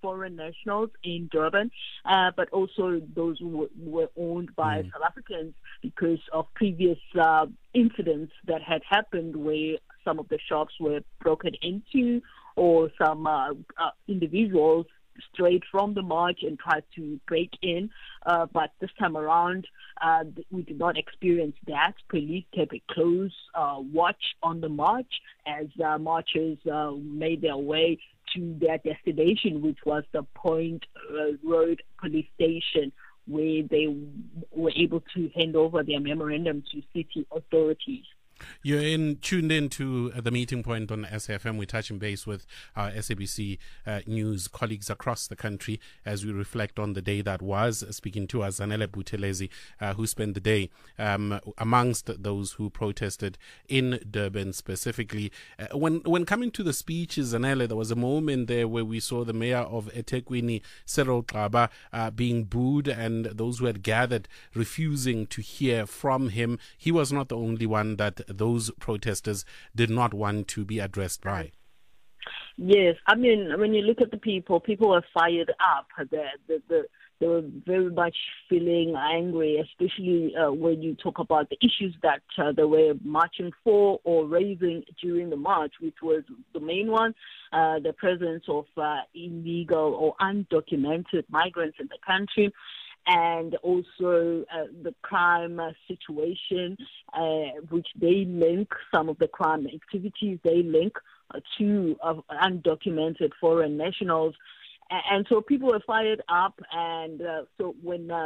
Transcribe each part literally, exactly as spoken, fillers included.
foreign nationals in Durban, uh, but also those who were, were owned by mm. South Africans because of previous uh, incidents that had happened where some of the shops were broken into or some uh, uh, individuals strayed from the march and tried to break in. Uh, but this time around, uh, we did not experience that. Police kept a close uh, watch on the march as uh, marchers uh, made their way to their destination, which was the Point uh, Road Police Station, where they were able to hand over their memorandum to city authorities. You're in, tuned in to uh, the meeting point on S A F M. We're touching base with our S A B C uh, News colleagues across the country as we reflect on the day that was, speaking to us, Zanele Buthelezi, uh, who spent the day um, amongst those who protested in Durban specifically. Uh, when when coming to the speeches, Zanele, there was a moment there where we saw the mayor of eThekwini, Cyril Xaba, uh, being booed and those who had gathered refusing to hear from him. He was not the only one that those protesters did not want to be addressed by. Yes, I mean, when you look at the people, people were fired up. The, the, the, they were very much feeling angry, especially uh, when you talk about the issues that uh, they were marching for or raising during the march, which was the main one, uh, the presence of uh, illegal or undocumented migrants in the country, and also uh, the crime uh, situation, uh, which they link, some of the crime activities they link uh, to uh, undocumented foreign nationals. And, and so people were fired up, and uh, so when uh,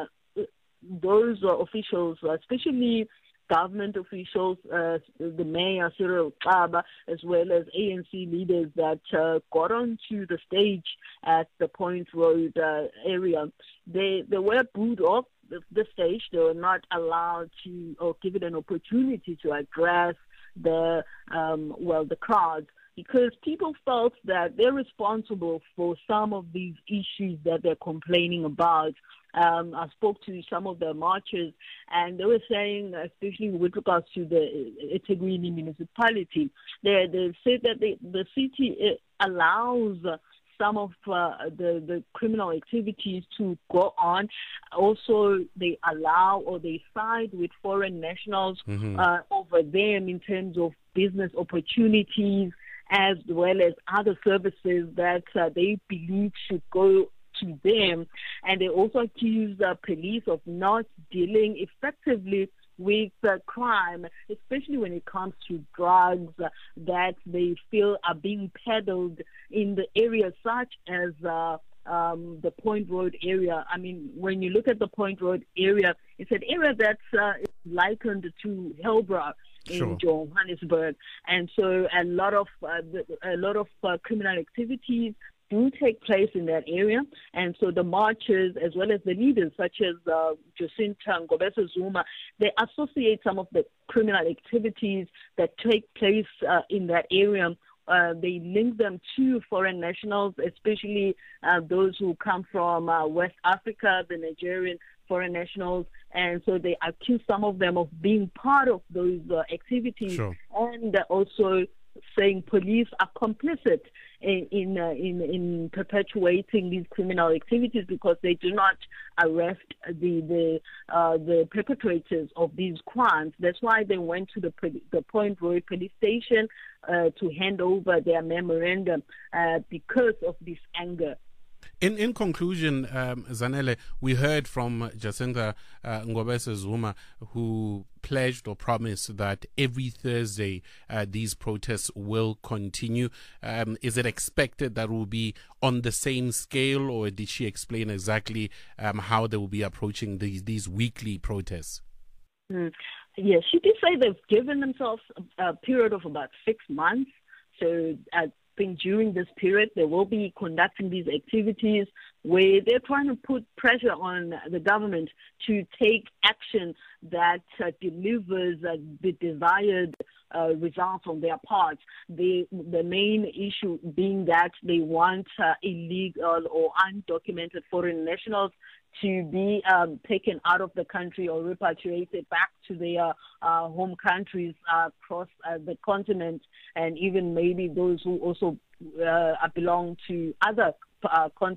those uh, officials, especially government officials, uh, the mayor, Cyril Xaba, as well as A N C leaders that uh, got onto the stage at the Point Road uh, area, they, they were booed off the, the stage. They were not allowed to, or given an opportunity to address the, um, well, the crowds, because people felt that they're responsible for some of these issues that they're complaining about. Um, I spoke to some of the marchers, and they were saying, especially with regards to the eThekwini municipality, they, they said that they, the city allows some of uh, the, the criminal activities to go on. Also, they allow or they side with foreign nationals mm-hmm. uh, over them in terms of business opportunities, as well as other services that uh, they believe should go to them. And they also accuse the police of not dealing effectively with uh, crime, especially when it comes to drugs uh, that they feel are being peddled in the area, such as uh, um, the Point Road area. I mean, when you look at the Point Road area, it's an area that's uh, likened to Hillbrow in sure. Johannesburg, and so a lot of uh, a lot of uh, criminal activities do take place in that area. And so the marchers, as well as the leaders, such as uh, Jacinta Ngobese Zuma, they associate some of the criminal activities that take place uh, in that area. Uh, they link them to foreign nationals, especially uh, those who come from uh, West Africa, the Nigerian foreign nationals, and so they accuse some of them of being part of those uh, activities, sure. and uh, also saying police are complicit in in, uh, in in perpetuating these criminal activities because they do not arrest the the uh, the perpetrators of these crimes. That's why they went to the the Point Road police station uh, to hand over their memorandum uh, because of this anger. In in conclusion, um, Zanele, we heard from Jacinta uh, Ngobese Zuma, who pledged or promised that every Thursday uh, these protests will continue. Um, is it expected that will be on the same scale, or did she explain exactly um, how they will be approaching these these weekly protests? Mm. Yes, she did say they've given themselves a, a period of about six months. So uh, think during this period they will be conducting these activities where they're trying to put pressure on the government to take action that uh, delivers uh, the desired uh, results on their part. The, the main issue being that they want uh, illegal or undocumented foreign nationals to be um, taken out of the country or repatriated back to their uh, home countries uh, across uh, the continent, and even maybe those who also uh, belong to other uh, continents.